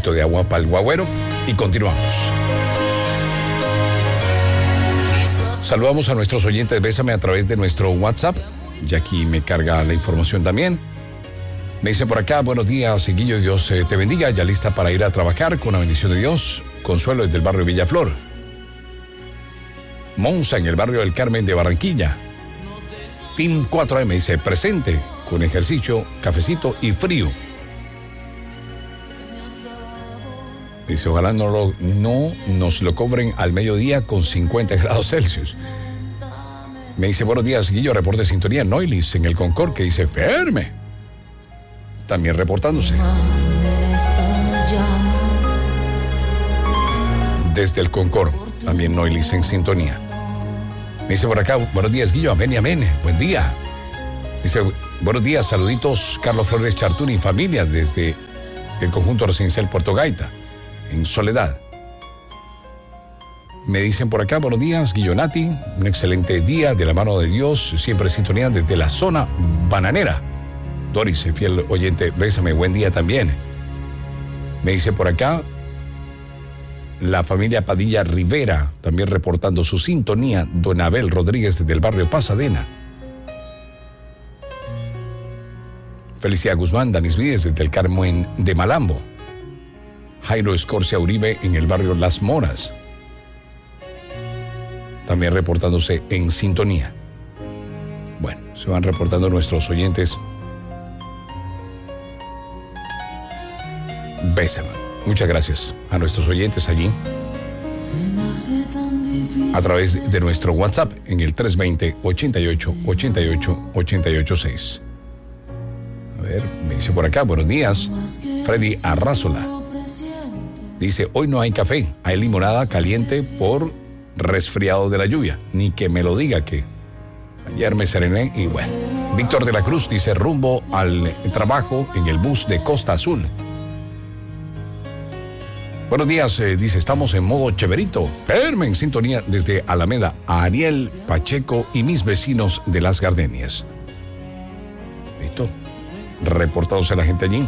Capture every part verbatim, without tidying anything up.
poquito de agua para el guagüero y continuamos. Saludamos a nuestros oyentes, bésame a través de nuestro WhatsApp. Y aquí me carga la información también. Me dice por acá, buenos días, Guillo, Dios eh, te bendiga, ya lista para ir a trabajar con la bendición de Dios. Consuelo desde el barrio Villaflor. Monza en el barrio del Carmen de Barranquilla. Team cuatro eme dice, presente, con ejercicio, cafecito y frío. Dice, ojalá no, lo, no nos lo cobren al mediodía con cincuenta grados Celsius. Me dice, buenos días, Guillo, reporte de sintonía, Noilis en el Concord, que dice, firme. También reportándose. Desde el Concord, también Noilis en sintonía. Me dice por acá, buenos días, Guillo, amén y amén, buen día. Dice, buenos días, saluditos, Carlos Flores Chartún y familia, desde el conjunto residencial Puerto Gaita, en Soledad. Me dicen por acá, buenos días, Guillonati, un excelente día de la mano de Dios, siempre en sintonía desde la zona bananera. Doris, fiel oyente, bésame, buen día también. Me dice por acá, la familia Padilla Rivera, también reportando su sintonía, don Abel Rodríguez desde el barrio Pasadena. Felicia Guzmán, Danis Vides desde el Carmen de Malambo. Jairo Escorcia Uribe en el barrio Las Moras. También reportándose en sintonía. Bueno, se van reportando nuestros oyentes. Bésame. Muchas gracias a nuestros oyentes allí a través de nuestro WhatsApp en el tres veinte, ochenta y ocho, ochenta y ocho, ochenta y ocho seis. A ver, me dice por acá, buenos días, Freddy Arrázola. Dice, hoy no hay café, hay limonada caliente por resfriado de la lluvia. Ni que me lo diga que ayer me serené y bueno. Víctor de la Cruz dice, rumbo al trabajo en el bus de Costa Azul. Buenos días, eh, dice, estamos en modo cheverito. Firme en sintonía desde Alameda, a Ariel Pacheco y mis vecinos de Las Gardenias. Listo. Reportados a la gente allí.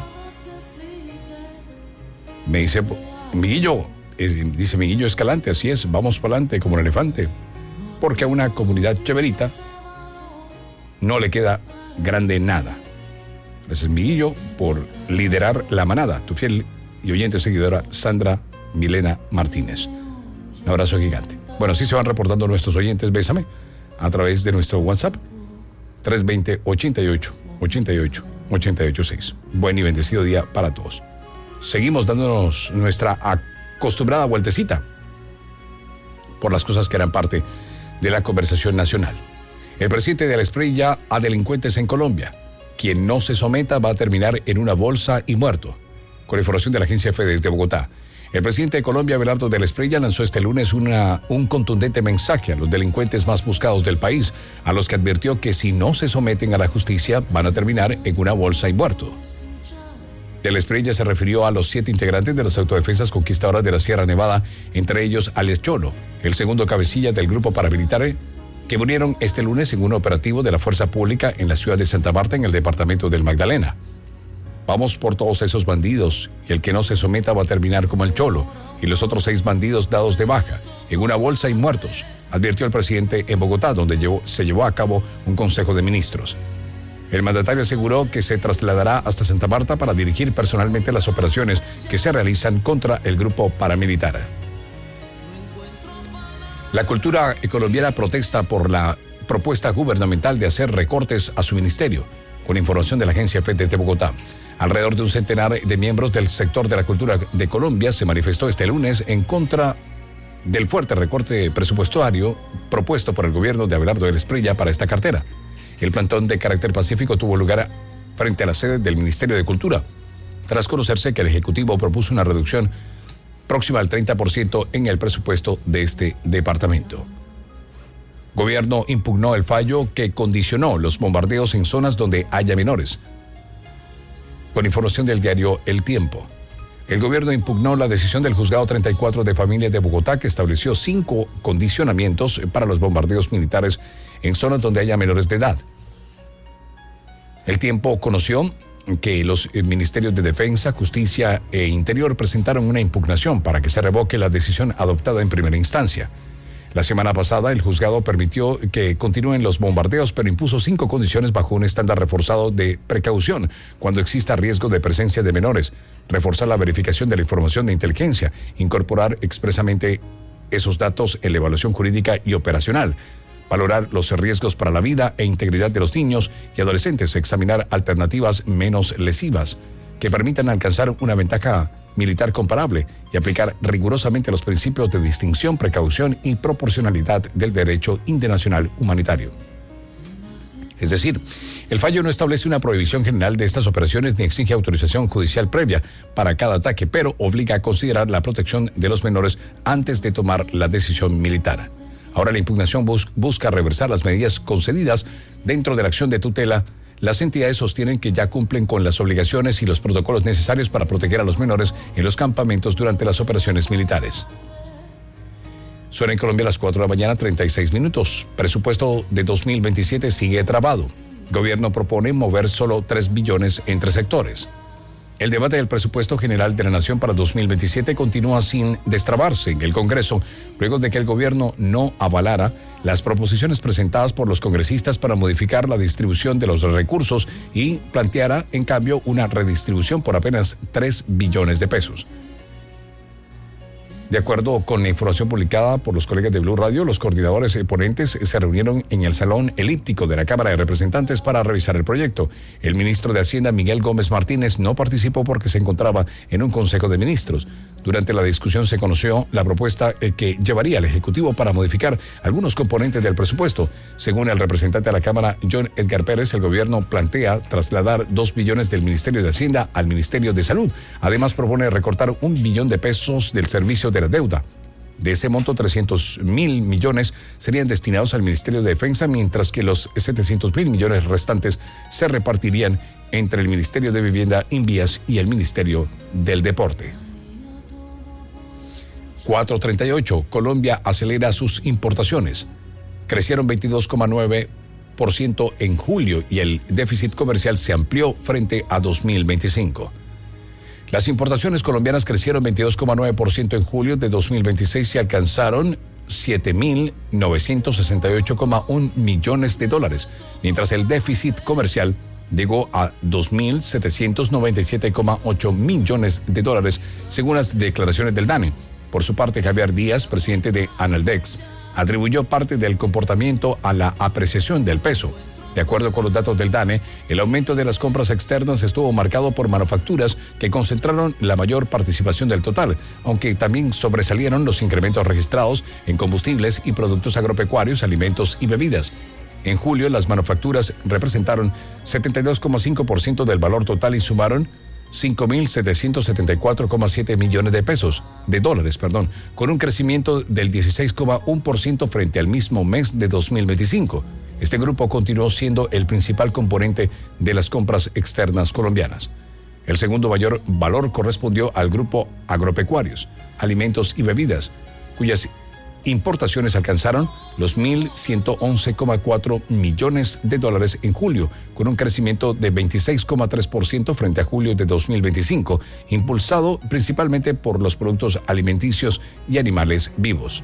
Me dice, Miguillo, eh, dice Miguillo Escalante, así es, vamos para adelante como un elefante. Porque a una comunidad cheverita no le queda grande nada. Gracias, Miguillo, por liderar la manada. Tu fiel y oyente seguidora Sandra Milena Martínez. Un abrazo gigante. Bueno, así se van reportando nuestros oyentes, bésame, a través de nuestro WhatsApp tres veinte, ochenta y ocho, ochenta y ocho, ochenta y ocho seis. Buen y bendecido día para todos. Seguimos dándonos nuestra acostumbrada vueltecita por las cosas que eran parte de la conversación nacional. El presidente de la Espriella a delincuentes en Colombia. Quien no se someta va a terminar en una bolsa y muerto. Con información de la agencia F desde Bogotá. El presidente de Colombia, Abelardo de la Espriella, lanzó este lunes una, un contundente mensaje a los delincuentes más buscados del país, a los que advirtió que si no se someten a la justicia van a terminar en una bolsa y muerto. De la Espriella se refirió a los siete integrantes de las autodefensas conquistadoras de la Sierra Nevada, entre ellos Alex Cholo, el segundo cabecilla del grupo paramilitar, que murieron este lunes en un operativo de la Fuerza Pública en la ciudad de Santa Marta, en el departamento del Magdalena. Vamos por todos esos bandidos, y el que no se someta va a terminar como el Cholo y los otros seis bandidos dados de baja, en una bolsa y muertos, advirtió el presidente en Bogotá, donde llevó, se llevó a cabo un consejo de ministros. El mandatario aseguró que se trasladará hasta Santa Marta para dirigir personalmente las operaciones que se realizan contra el grupo paramilitar. La cultura colombiana protesta por la propuesta gubernamental de hacer recortes a su ministerio, con información de la agencia F desde Bogotá. Alrededor de un centenar de miembros del sector de la cultura de Colombia se manifestó este lunes en contra del fuerte recorte presupuestario propuesto por el gobierno de Abelardo de la Espriella para esta cartera. El plantón de carácter pacífico tuvo lugar frente a la sede del Ministerio de Cultura, tras conocerse que el Ejecutivo propuso una reducción próxima al treinta por ciento en el presupuesto de este departamento. Gobierno impugnó el fallo que condicionó los bombardeos en zonas donde haya menores. Con información del diario El Tiempo, el gobierno impugnó la decisión del Juzgado treinta y cuatro de Familia de Bogotá, que estableció cinco condicionamientos para los bombardeos militares en zonas donde haya menores de edad. El Tiempo conoció que los ministerios de Defensa, Justicia e Interior presentaron una impugnación para que se revoque la decisión adoptada en primera instancia. La semana pasada, el juzgado permitió que continúen los bombardeos, pero impuso cinco condiciones bajo un estándar reforzado de precaución cuando exista riesgo de presencia de menores, reforzar la verificación de la información de inteligencia, incorporar expresamente esos datos en la evaluación jurídica y operacional, valorar los riesgos para la vida e integridad de los niños y adolescentes, examinar alternativas menos lesivas que permitan alcanzar una ventaja militar comparable y aplicar rigurosamente los principios de distinción, precaución y proporcionalidad del derecho internacional humanitario. Es decir, el fallo no establece una prohibición general de estas operaciones ni exige autorización judicial previa para cada ataque, pero obliga a considerar la protección de los menores antes de tomar la decisión militar. Ahora la impugnación bus- busca reversar las medidas concedidas dentro de la acción de tutela. Las entidades sostienen que ya cumplen con las obligaciones y los protocolos necesarios para proteger a los menores en los campamentos durante las operaciones militares. Suena en Colombia a las cuatro de la mañana, treinta y seis minutos. Presupuesto de dos mil veintisiete sigue trabado. Gobierno propone mover solo tres billones entre sectores. El debate del presupuesto general de la Nación para dos mil veintisiete continúa sin destrabarse en el Congreso, luego de que el gobierno no avalara las proposiciones presentadas por los congresistas para modificar la distribución de los recursos y planteara, en cambio, una redistribución por apenas tres billones de pesos. De acuerdo con la información publicada por los colegas de Blue Radio, los coordinadores y ponentes se reunieron en el Salón Elíptico de la Cámara de Representantes para revisar el proyecto. El ministro de Hacienda, Miguel Gómez Martínez, no participó porque se encontraba en un Consejo de Ministros. Durante la discusión se conoció la propuesta que llevaría al Ejecutivo para modificar algunos componentes del presupuesto. Según el representante de la Cámara, John Edgar Pérez, el gobierno plantea trasladar dos billones del Ministerio de Hacienda al Ministerio de Salud. Además, propone recortar un billón de pesos del servicio de la deuda. De ese monto, trescientos mil millones serían destinados al Ministerio de Defensa, mientras que los setecientos mil millones restantes se repartirían entre el Ministerio de Vivienda, Invías y el Ministerio del Deporte. cuatro treinta y ocho. Colombia acelera sus importaciones. Crecieron veintidós coma nueve por ciento en julio y el déficit comercial se amplió frente a dos mil veinticinco. Las importaciones colombianas crecieron veintidós coma nueve por ciento en julio de dos mil veintiséis y alcanzaron siete mil novecientos sesenta y ocho coma uno millones de dólares, mientras el déficit comercial llegó a dos mil setecientos noventa y siete coma ocho millones de dólares, según las declaraciones del DANE. Por su parte, Javier Díaz, presidente de Analdex, atribuyó parte del comportamiento a la apreciación del peso. De acuerdo con los datos del DANE, el aumento de las compras externas estuvo marcado por manufacturas que concentraron la mayor participación del total, aunque también sobresalieron los incrementos registrados en combustibles y productos agropecuarios, alimentos y bebidas. En julio, las manufacturas representaron setenta y dos coma cinco por ciento del valor total y sumaron cinco mil setecientos setenta y cuatro coma siete millones de pesos, de dólares, perdón, con un crecimiento del dieciséis coma uno por ciento frente al mismo mes de dos mil veinticinco. Este grupo continuó siendo el principal componente de las compras externas colombianas. El segundo mayor valor correspondió al grupo agropecuarios, alimentos y bebidas, cuyas importaciones alcanzaron los mil ciento once coma cuatro millones de dólares en julio, con un crecimiento de veintiséis coma tres por ciento frente a julio de dos mil veinticinco, impulsado principalmente por los productos alimenticios y animales vivos.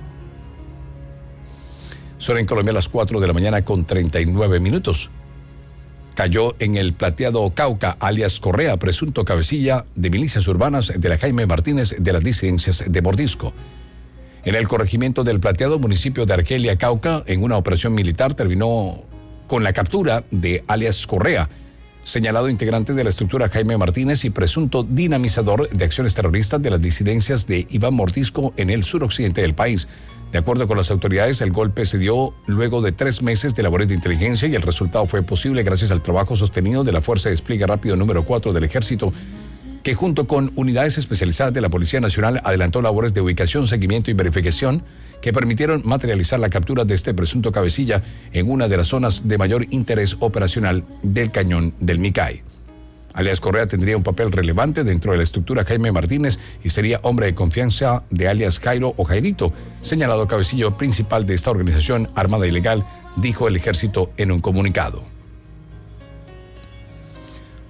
Son en Colombia a las cuatro de la mañana con treinta y nueve minutos. Cayó en el Plateado Cauca, alias Correa, presunto cabecilla de milicias urbanas de la Jaime Martínez de las disidencias de Mordisco. En el corregimiento del Plateado, municipio de Argelia, Cauca, en una operación militar terminó con la captura de alias Correa, señalado integrante de la estructura Jaime Martínez y presunto dinamizador de acciones terroristas de las disidencias de Iván Mordisco en el suroccidente del país. De acuerdo con las autoridades, el golpe se dio luego de tres meses de labores de inteligencia y el resultado fue posible gracias al trabajo sostenido de la Fuerza de Despliegue Rápido número cuatro del Ejército, que junto con unidades especializadas de la Policía Nacional adelantó labores de ubicación, seguimiento y verificación que permitieron materializar la captura de este presunto cabecilla en una de las zonas de mayor interés operacional del cañón del Micay. Alias Correa tendría un papel relevante dentro de la estructura Jaime Martínez y sería hombre de confianza de alias Jairo o Jairito, señalado cabecillo principal de esta organización armada ilegal, dijo el Ejército en un comunicado.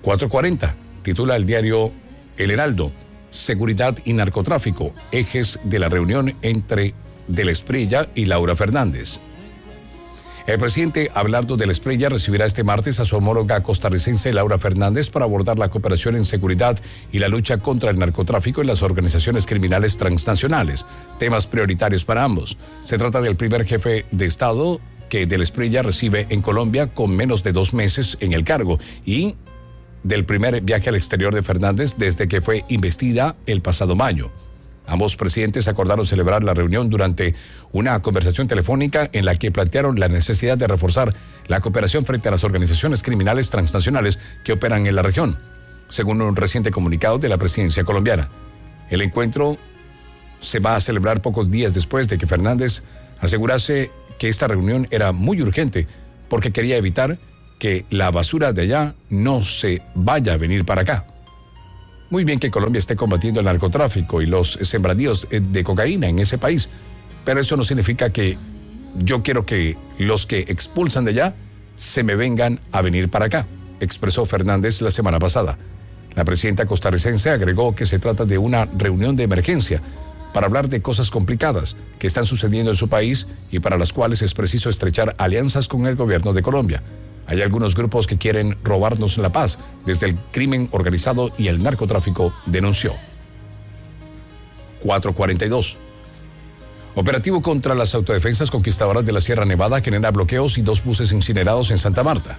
cuatro cuarenta, titula el diario El Heraldo, seguridad y narcotráfico, ejes de la reunión entre Del Espriella y Laura Fernández. El presidente Abelardo Del Espriella recibirá este martes a su homóloga costarricense Laura Fernández para abordar la cooperación en seguridad y la lucha contra el narcotráfico en las organizaciones criminales transnacionales, temas prioritarios para ambos. Se trata del primer jefe de Estado que Del Espriella recibe en Colombia con menos de dos meses en el cargo y del primer viaje al exterior de Fernández desde que fue investida el pasado mayo. Ambos presidentes acordaron celebrar la reunión durante una conversación telefónica en la que plantearon la necesidad de reforzar la cooperación frente a las organizaciones criminales transnacionales que operan en la región, según un reciente comunicado de la presidencia colombiana. El encuentro se va a celebrar pocos días después de que Fernández asegurase que esta reunión era muy urgente porque quería evitar que la basura de allá no se vaya a venir para acá. Muy bien que Colombia esté combatiendo el narcotráfico y los sembradíos de cocaína en ese país, pero eso no significa que yo quiero que los que expulsan de allá se me vengan a venir para acá, expresó Fernández la semana pasada. La presidenta costarricense agregó que se trata de una reunión de emergencia para hablar de cosas complicadas que están sucediendo en su país y para las cuales es preciso estrechar alianzas con el gobierno de Colombia. Hay algunos grupos que quieren robarnos la paz, desde el crimen organizado y el narcotráfico, denunció. cuatro cuarenta y dos. Operativo contra las autodefensas conquistadoras de la Sierra Nevada genera bloqueos y dos buses incinerados en Santa Marta.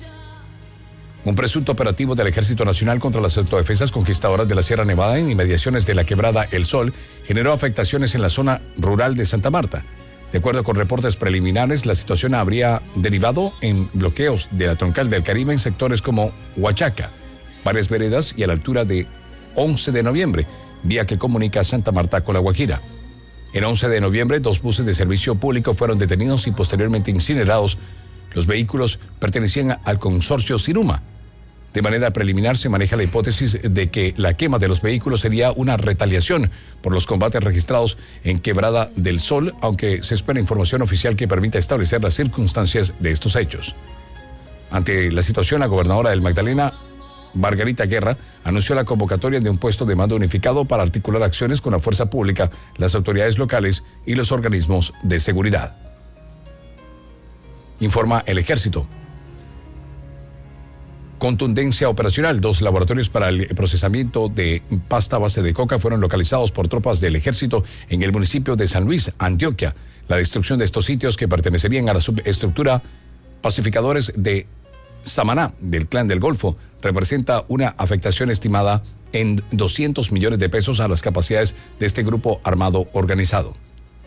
Un presunto operativo del Ejército Nacional contra las autodefensas conquistadoras de la Sierra Nevada en inmediaciones de la quebrada El Sol generó afectaciones en la zona rural de Santa Marta. De acuerdo con reportes preliminares, la situación habría derivado en bloqueos de la troncal del Caribe en sectores como Huachaca, varias veredas y a la altura de once de noviembre, vía que comunica Santa Marta con La Guajira. El once de noviembre, dos buses de servicio público fueron detenidos y posteriormente incinerados. Los vehículos pertenecían al consorcio Siruma. De manera preliminar se maneja la hipótesis de que la quema de los vehículos sería una retaliación por los combates registrados en Quebrada del Sol, aunque se espera información oficial que permita establecer las circunstancias de estos hechos. Ante la situación, la gobernadora del Magdalena, Margarita Guerra, anunció la convocatoria de un puesto de mando unificado para articular acciones con la fuerza pública, las autoridades locales y los organismos de seguridad. Informa el Ejército. Contundencia operacional. Dos laboratorios para el procesamiento de pasta a base de coca fueron localizados por tropas del Ejército en el municipio de San Luis, Antioquia. La destrucción de estos sitios, que pertenecerían a la subestructura Pacificadores de Samaná del Clan del Golfo, representa una afectación estimada en doscientos millones de pesos a las capacidades de este grupo armado organizado.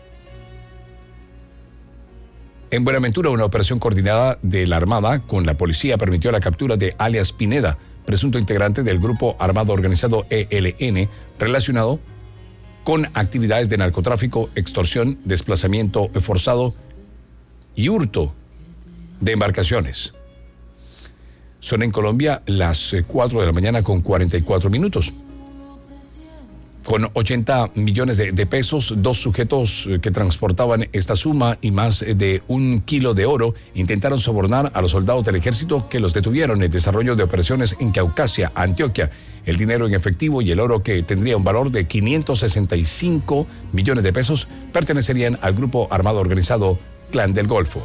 En Buenaventura, una operación coordinada de la Armada con la policía permitió la captura de alias Pineda, presunto integrante del grupo armado organizado E L N, relacionado con actividades de narcotráfico, extorsión, desplazamiento forzado y hurto de embarcaciones. Son en Colombia las cuatro de la mañana con cuarenta y cuatro minutos. Con ochenta millones de, de pesos, dos sujetos que transportaban esta suma y más de un kilo de oro intentaron sobornar a los soldados del ejército que los detuvieron en el desarrollo de operaciones en Caucasia, Antioquia. El dinero en efectivo y el oro, que tendría un valor de quinientos sesenta y cinco millones de pesos, pertenecerían al grupo armado organizado Clan del Golfo.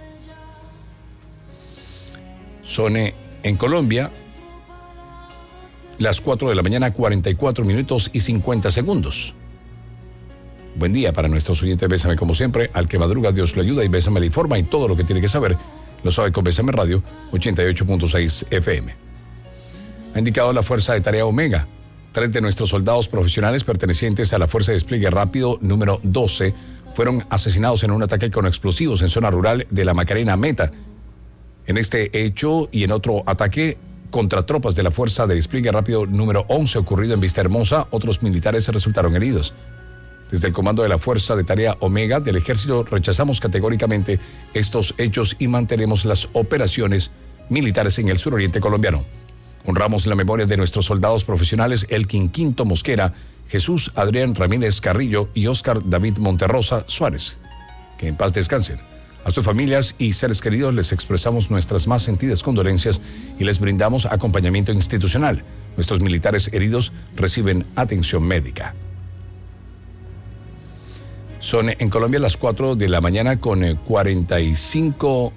Son eh, en Colombia las cuatro de la mañana, cuarenta y cuatro minutos y cincuenta segundos. Buen día para nuestros oyentes. Bésame como siempre. Al que madruga, Dios lo ayuda, y Bésame le informa, y todo lo que tiene que saber lo sabe con Bésame Radio ochenta y ocho punto seis F M. Ha indicado la Fuerza de Tarea Omega. Tres de nuestros soldados profesionales pertenecientes a la Fuerza de Despliegue Rápido número doce fueron asesinados en un ataque con explosivos en zona rural de la Macarena Meta. En este hecho y en otro ataque contra tropas de la Fuerza de Despliegue Rápido número once ocurrido en Vista Hermosa, otros militares resultaron heridos. Desde el comando de la Fuerza de Tarea Omega del Ejército rechazamos categóricamente estos hechos y mantenemos las operaciones militares en el suroriente colombiano. Honramos la memoria de nuestros soldados profesionales Elkin Quinto Mosquera, Jesús Adrián Ramírez Carrillo y Óscar David Monterrosa Suárez. Que en paz descansen. A sus familias y seres queridos les expresamos nuestras más sentidas condolencias y les brindamos acompañamiento institucional. Nuestros militares heridos reciben atención médica. Son en Colombia las cuatro de la mañana con cuarenta y cinco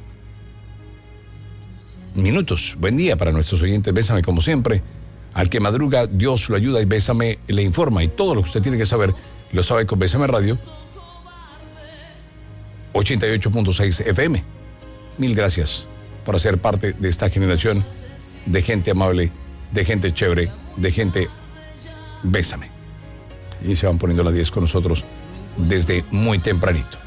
minutos. Buen día para nuestros oyentes. Bésame como siempre. Al que madruga, Dios lo ayuda y Bésame le informa. Y todo lo que usted tiene que saber lo sabe con Bésame Radio ochenta y ocho punto seis F M. Mil gracias por ser parte de esta generación de gente amable, de gente chévere, de gente Bésame. Y se van poniendo las diez con nosotros desde muy tempranito.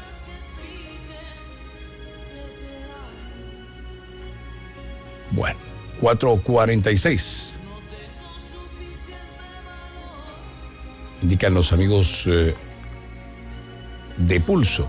Bueno, cuatro cuarenta y seis. Indican los amigos eh, de Pulso.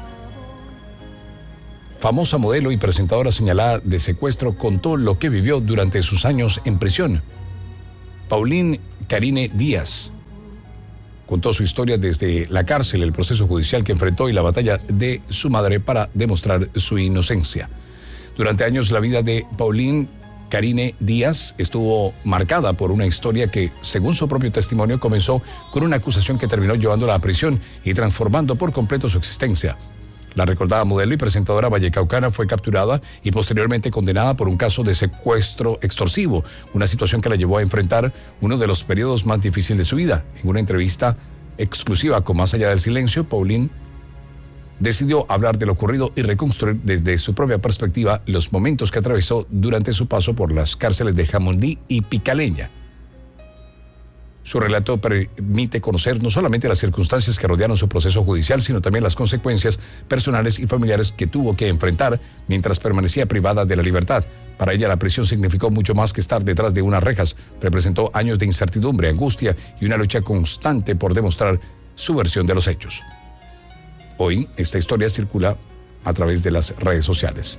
Famosa modelo y presentadora señalada de secuestro contó lo que vivió durante sus años en prisión. Pauline Karine Díaz contó su historia desde la cárcel, el proceso judicial que enfrentó y la batalla de su madre para demostrar su inocencia. Durante años la vida de Pauline Karine Díaz estuvo marcada por una historia que, según su propio testimonio, comenzó con una acusación que terminó llevándola a prisión y transformando por completo su existencia. La recordada modelo y presentadora vallecaucana fue capturada y posteriormente condenada por un caso de secuestro extorsivo, una situación que la llevó a enfrentar uno de los periodos más difíciles de su vida. En una entrevista exclusiva con Más Allá del Silencio, Pauline decidió hablar de lo ocurrido y reconstruir desde su propia perspectiva los momentos que atravesó durante su paso por las cárceles de Jamundí y Picaleña. Su relato permite conocer no solamente las circunstancias que rodearon su proceso judicial, sino también las consecuencias personales y familiares que tuvo que enfrentar mientras permanecía privada de la libertad. Para ella la prisión significó mucho más que estar detrás de unas rejas. Representó años de incertidumbre, angustia y una lucha constante por demostrar su versión de los hechos. Hoy esta historia circula a través de las redes sociales.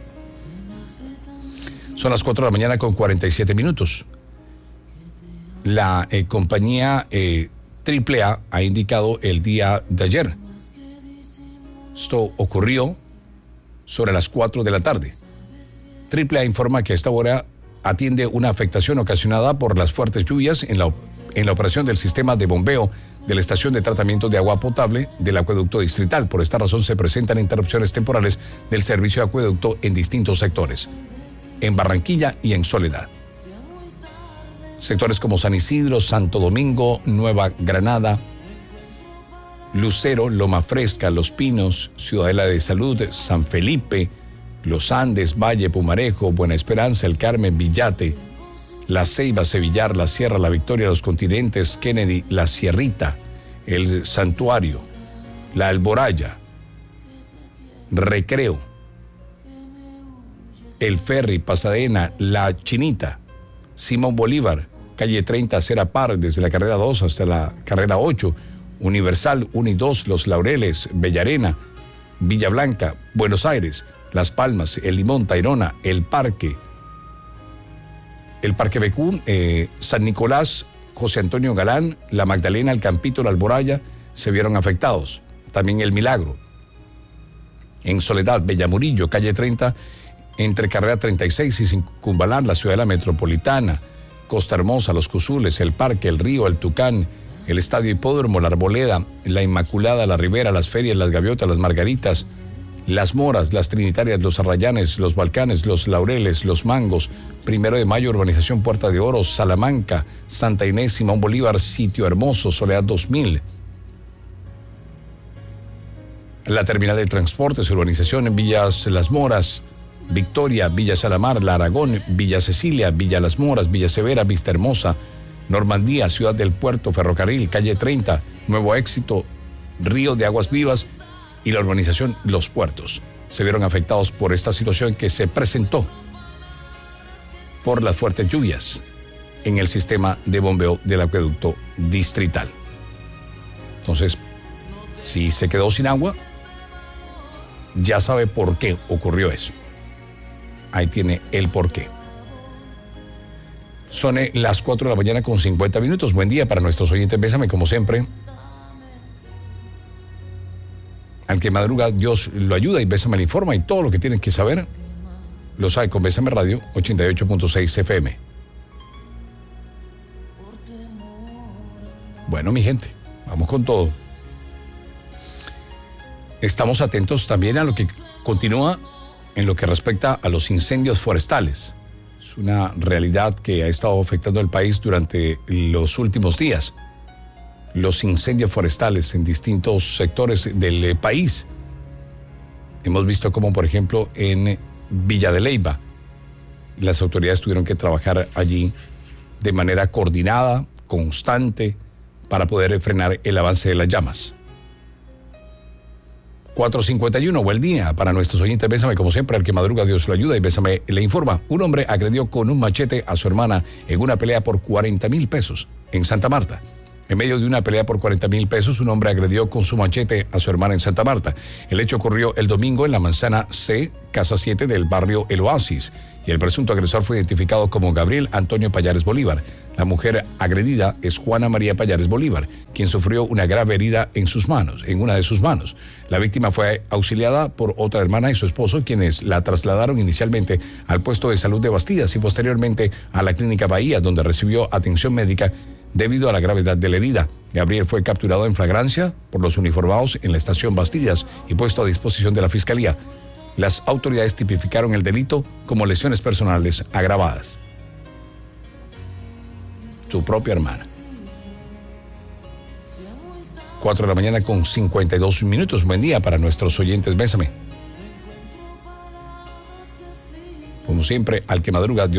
Son las cuatro de la mañana con cuarenta y siete minutos. La eh, compañía eh, Triple A ha indicado el día de ayer. Esto ocurrió sobre las cuatro de la tarde. Triple A informa que a esta hora atiende una afectación ocasionada por las fuertes lluvias en la, en la operación del sistema de bombeo de la estación de tratamiento de agua potable del acueducto distrital. Por esta razón se presentan interrupciones temporales del servicio de acueducto en distintos sectores, en Barranquilla y en Soledad. Sectores como San Isidro, Santo Domingo, Nueva Granada, Lucero, Loma Fresca, Los Pinos, Ciudadela de Salud, San Felipe, Los Andes, Valle, Pumarejo, Buena Esperanza, El Carmen, Villate, La Ceiba, Sevillar, La Sierra, La Victoria, Los Continentes, Kennedy, La Sierrita, El Santuario, La Alboraya, Recreo, El Ferry, Pasadena, La Chinita, Simón Bolívar, calle treinta, Acera Par, desde la carrera dos hasta la carrera ocho, Universal, Uni dos, Los Laureles, Bellarena, Villa Blanca, Buenos Aires, Las Palmas, El Limón, Tayrona, El Parque, el Parque Becún, eh, San Nicolás, José Antonio Galán, La Magdalena, El Campito, La Alboraya, se vieron afectados. También El Milagro. En Soledad, Bellamurillo, calle treinta, entre carrera treinta y seis y Circunvalar, la Ciudadela Metropolitana, Costa Hermosa, Los Cuzules, El Parque, El Río, El Tucán, el Estadio Hipódromo, La Arboleda, La Inmaculada, La Ribera, Las Ferias, Las Gaviotas, Las Margaritas, Las Moras, Las Trinitarias, Los Arrayanes, Los Balcanes, Los Laureles, Los Mangos, Primero de Mayo, Urbanización Puerta de Oro, Salamanca, Santa Inés, Simón Bolívar, Sitio Hermoso, Soledad dos mil. La Terminal de Transportes, Urbanización en Villas Las Moras, Victoria, Villa Salamar, La Aragón, Villa Cecilia, Villa Las Moras, Villa Severa, Vista Hermosa, Normandía, Ciudad del Puerto, Ferrocarril, calle treinta, Nuevo Éxito, Río de Aguas Vivas y la urbanización Los Puertos. Se vieron afectados por esta situación que se presentó por las fuertes lluvias en el sistema de bombeo del acueducto distrital. Entonces, si se quedó sin agua, ya sabe por qué ocurrió eso. Ahí tiene el porqué. Son las cuatro de la mañana con cincuenta minutos. Buen día para nuestros oyentes. Bésame como siempre. Al que madruga, Dios lo ayuda y Bésame le informa, y todo lo que tienen que saber lo sabe con Bésame Radio ochenta y ocho punto seis F M. Bueno, mi gente, vamos con todo. Estamos atentos también a lo que continúa en lo que respecta a los incendios forestales. Es una realidad que ha estado afectando al país durante los últimos días. Los incendios forestales en distintos sectores del país. Hemos visto como, por ejemplo, en Villa de Leyva, las autoridades tuvieron que trabajar allí de manera coordinada, constante, para poder frenar el avance de las llamas. cuatro cincuenta y uno, buen día para nuestros oyentes. Bésame, como siempre, al que madruga, Dios lo ayuda y Bésame le informa. Un hombre agredió con un machete a su hermana en una pelea por cuarenta mil pesos en Santa Marta. En medio de una pelea por cuarenta mil pesos, un hombre agredió con su machete a su hermana en Santa Marta. El hecho ocurrió el domingo en la manzana C, casa siete del barrio El Oasis, y el presunto agresor fue identificado como Gabriel Antonio Payares Bolívar. La mujer agredida es Juana María Payares Bolívar, quien sufrió una grave herida en sus manos, en una de sus manos. La víctima fue auxiliada por otra hermana y su esposo, quienes la trasladaron inicialmente al puesto de salud de Bastidas y posteriormente a la clínica Bahía, donde recibió atención médica debido a la gravedad de la herida. Gabriel fue capturado en flagrancia por los uniformados en la estación Bastidas y puesto a disposición de la Fiscalía. Las autoridades tipificaron el delito como lesiones personales agravadas. Su propia hermana. Cuatro de la mañana con cincuenta y dos minutos. Buen día para nuestros oyentes. Bésame. Como siempre, al que madruga, Dios